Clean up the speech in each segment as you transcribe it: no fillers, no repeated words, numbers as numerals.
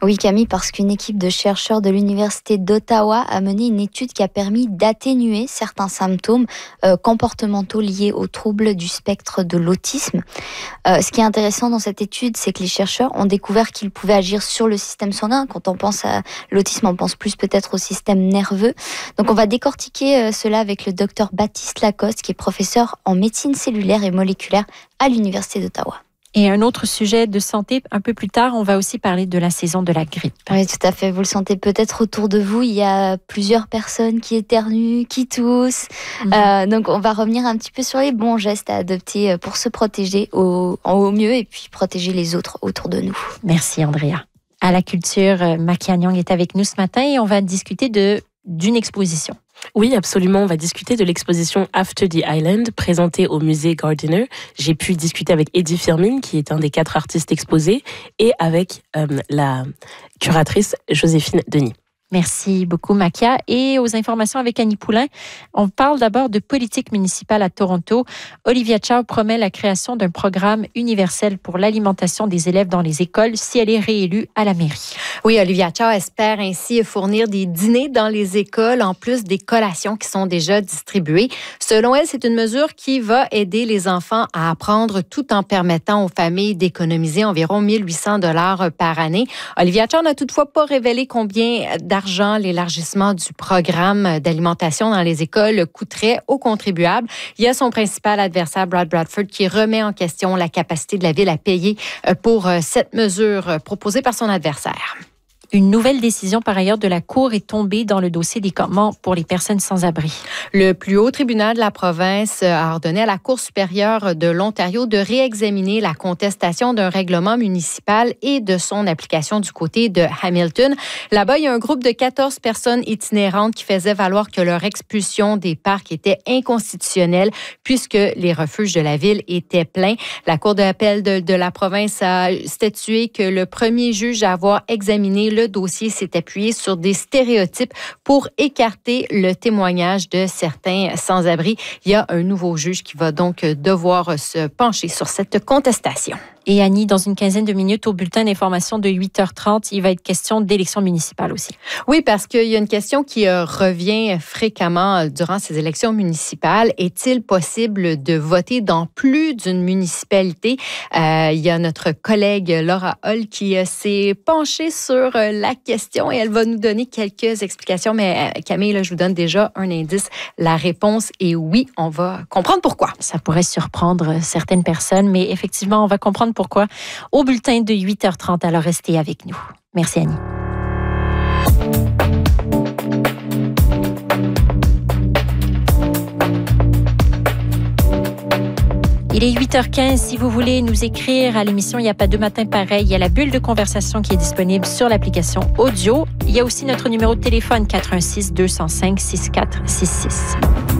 Oui, Camille, parce qu'une équipe de chercheurs de l'Université d'Ottawa a mené une étude qui a permis d'atténuer certains symptômes comportementaux liés aux troubles du spectre de l'autisme. Ce qui est intéressant dans cette étude, c'est que les chercheurs ont découvert qu'ils pouvaient agir sur le système sanguin. Quand on pense à l'autisme, on pense plus peut-être au système nerveux. Donc on va décortiquer cela avec le docteur Baptiste Lacoste, qui est professeur en médecine cellulaire et moléculaire à l'Université d'Ottawa. Et un autre sujet de santé, un peu plus tard, on va aussi parler de la saison de la grippe. Oui, tout à fait. Vous le sentez peut-être autour de vous. Il y a plusieurs personnes qui éternuent, qui toussent. Donc, on va revenir un petit peu sur les bons gestes à adopter pour se protéger au mieux et puis protéger les autres autour de nous. Merci, Andrea. À la culture, Makia Nyang est avec nous ce matin et on va discuter d'une exposition. Oui, absolument. On va discuter de l'exposition After the Island, présentée au musée Gardiner. J'ai pu discuter avec Eddie Firmin, qui est un des 4 artistes exposés, et avec la curatrice Joséphine Denis. Merci beaucoup, Makia. Et aux informations avec Annie Poulain, on parle d'abord de politique municipale à Toronto. Olivia Chow promet la création d'un programme universel pour l'alimentation des élèves dans les écoles si elle est réélue à la mairie. Oui, Olivia Chow espère ainsi fournir des dîners dans les écoles en plus des collations qui sont déjà distribuées. Selon elle, c'est une mesure qui va aider les enfants à apprendre tout en permettant aux familles d'économiser environ 1 800 $ par année. Olivia Chow n'a toutefois pas révélé combien d'argent l'élargissement du programme d'alimentation dans les écoles coûterait aux contribuables. Il y a son principal adversaire, Brad Bradford, qui remet en question la capacité de la ville à payer pour cette mesure proposée par son adversaire. Une nouvelle décision, par ailleurs, de la Cour est tombée dans le dossier des campements pour les personnes sans abri. Le plus haut tribunal de la province a ordonné à la Cour supérieure de l'Ontario de réexaminer la contestation d'un règlement municipal et de son application du côté de Hamilton. Là-bas, il y a un groupe de 14 personnes itinérantes qui faisaient valoir que leur expulsion des parcs était inconstitutionnelle puisque les refuges de la ville étaient pleins. La Cour d'appel de la province a statué que le premier juge à avoir examiné le dossier s'est appuyé sur des stéréotypes pour écarter le témoignage de certains sans-abri. Il y a un nouveau juge qui va donc devoir se pencher sur cette contestation. Et Annie, dans une quinzaine de minutes, au bulletin d'information de 8h30, il va être question d'élections municipales aussi. Oui, parce qu'il y a une question qui revient fréquemment durant ces élections municipales. Est-il possible de voter dans plus d'une municipalité? Il y a notre collègue Laura Hull qui s'est penchée sur la question et elle va nous donner quelques explications. Mais Camille, là, je vous donne déjà un indice. La réponse est oui. On va comprendre pourquoi. Ça pourrait surprendre certaines personnes, mais effectivement, on va comprendre pourquoi au bulletin de 8h30. Alors, restez avec nous. Merci, Annie. Il est 8h15. Si vous voulez nous écrire à l'émission Il n'y a pas deux matins pareils, il y a la bulle de conversation qui est disponible sur l'application audio. Il y a aussi notre numéro de téléphone 416 205 6466.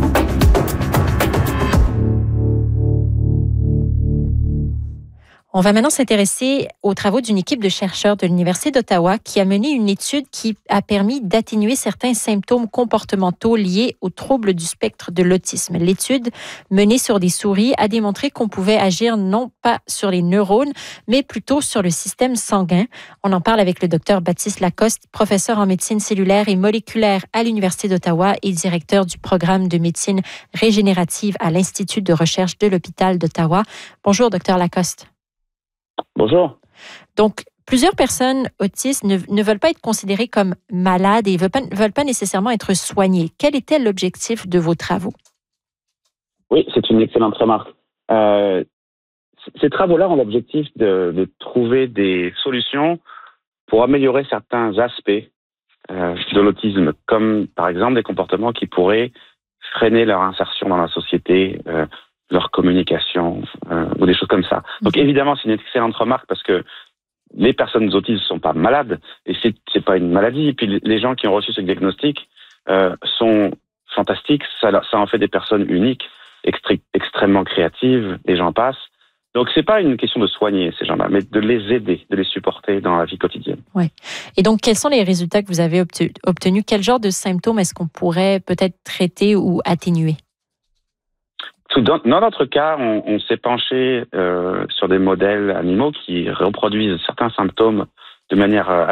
On va maintenant s'intéresser aux travaux d'une équipe de chercheurs de l'Université d'Ottawa qui a mené une étude qui a permis d'atténuer certains symptômes comportementaux liés aux troubles du spectre de l'autisme. L'étude, menée sur des souris, a démontré qu'on pouvait agir non pas sur les neurones, mais plutôt sur le système sanguin. On en parle avec le docteur Baptiste Lacoste, professeur en médecine cellulaire et moléculaire à l'Université d'Ottawa et directeur du programme de médecine régénérative à l'Institut de recherche de l'hôpital d'Ottawa. Bonjour, docteur Lacoste. Bonjour. Donc, plusieurs personnes autistes ne veulent pas être considérées comme malades et ne veulent pas nécessairement être soignées. Quel était l'objectif de vos travaux? Oui, c'est une excellente remarque. Ces travaux-là ont l'objectif de trouver des solutions pour améliorer certains aspects de l'autisme, comme par exemple des comportements qui pourraient freiner leur insertion dans la société, leur communication ou des choses comme ça. Donc évidemment, c'est une excellente remarque parce que les personnes autistes ne sont pas malades et c'est pas une maladie. Et puis les gens qui ont reçu ce diagnostic sont fantastiques. Ça en fait des personnes uniques, extrêmement créatives, et j'en passe. Donc c'est pas une question de soigner ces gens-là, mais de les aider, de les supporter dans la vie quotidienne. Oui. Et donc quels sont les résultats que vous avez obtenus? Quel genre de symptômes est-ce qu'on pourrait peut-être traiter ou atténuer? Dans notre cas, on s'est penché sur des modèles animaux qui reproduisent certains symptômes de manière